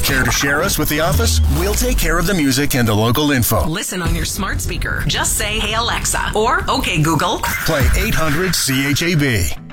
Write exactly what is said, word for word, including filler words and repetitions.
Care to share us with the office? We'll take care of the music and the local info. Listen on your smart speaker. Just say, "Hey Alexa," or "Okay Google." Play eight hundred C H A B.